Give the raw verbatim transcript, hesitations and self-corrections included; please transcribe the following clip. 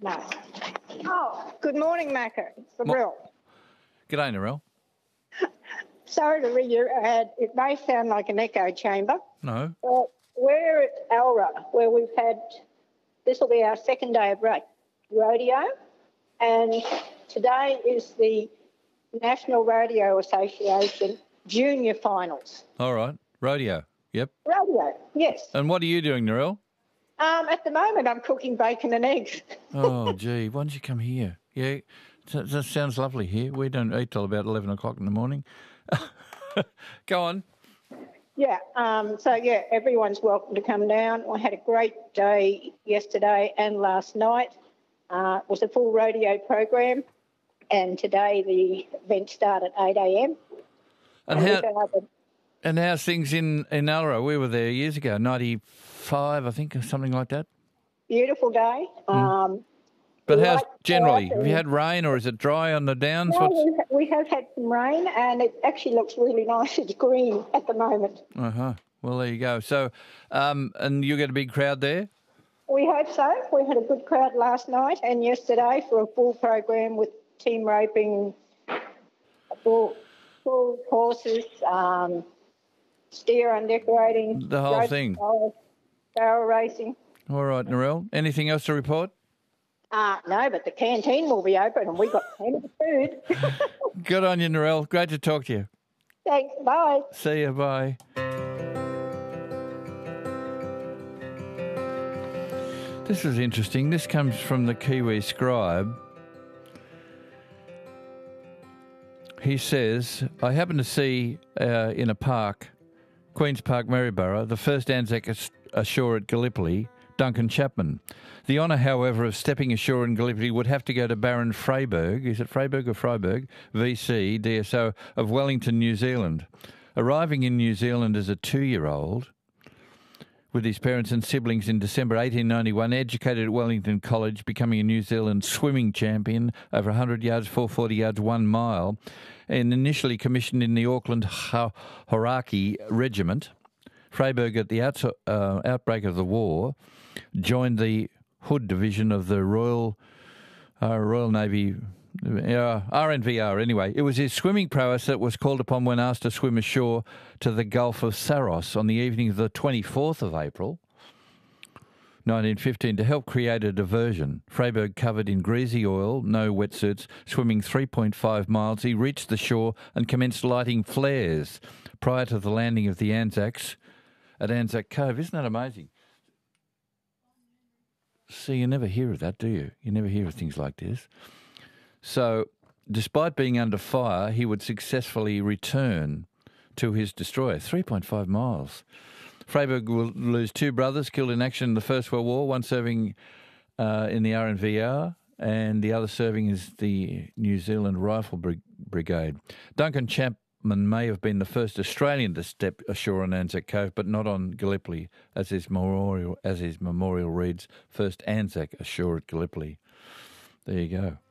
No. Oh, good morning, Macca. It's the real. G'day, Narelle. Sorry to read your ad. It may sound like an echo chamber. No. But we're at Alra, where we've had, this will be our second day of ro- rodeo, and today is the National Rodeo Association Junior Finals. All right. Rodeo. Yep. Rodeo, yes. And what are you doing, Narelle? Um, at the moment, I'm cooking bacon and eggs. Oh, gee, why don't you come here? Yeah, that, that sounds lovely here. We don't eat till about eleven o'clock in the morning. Go on. Yeah, um, so, yeah, everyone's welcome to come down. I had a great day yesterday and last night. Uh, it was a full rodeo program, and today the event started at eight a.m. And, and how and how's things in, in Alra? We were there years ago, ninety-five, I think, or something like that. Beautiful day. Mm. Um, but how's generally? Have you had rain or is it dry on the downs? No, we, ha- we have had some rain and it actually looks really nice. It's green at the moment. Uh-huh. Well, there you go. So, um, and you get a big crowd there? We hope so. We had a good crowd last night and yesterday for a full program with team roping, full, full horses, um, steer undecorating. The whole thing. Barrel, barrel racing. All right, Narelle. Anything else to report? Uh, no, but the canteen will be open and we got plenty of food. Good on you, Narelle. Great to talk to you. Thanks. Bye. See you. Bye. This is interesting. This comes from the Kiwi Scribe. He says, I happened to see uh, in a park, Queen's Park, Maryborough, the first Anzac ashore at Gallipoli, Duncan Chapman. The honour, however, of stepping ashore in Gallipoli would have to go to Baron Freyberg, is it Freyberg or Freiberg, V C, D S O, of Wellington, New Zealand. Arriving in New Zealand as a two-year-old, with his parents and siblings in December eighteen ninety-one, educated at Wellington College, becoming a New Zealand swimming champion over one hundred yards, four hundred forty yards, one mile, and initially commissioned in the Auckland Hauraki Regiment. Freyberg, at the outs- uh, outbreak of the war, joined the Hood Division of the Royal uh, Royal Navy, uh, R N V R anyway. It was his swimming prowess that was called upon when asked to swim ashore to the Gulf of Saros on the evening of the twenty-fourth of April, nineteen fifteen, to help create a diversion. Freyberg, covered in greasy oil, no wetsuits, swimming three point five miles, he reached the shore and commenced lighting flares prior to the landing of the Anzacs at Anzac Cove. Isn't that amazing? See, you never hear of that, do you? You never hear of things like this. So, despite being under fire, he would successfully return to his destroyer, three point five miles. Freyberg will lose two brothers killed in action in the First World War, one serving uh, in the R N V R and the other serving as the New Zealand Rifle Brig- Brigade. Duncan Chapman may have been the first Australian to step ashore on Anzac Cove, but not on Gallipoli, as his memorial, as his memorial reads, first Anzac ashore at Gallipoli. There you go.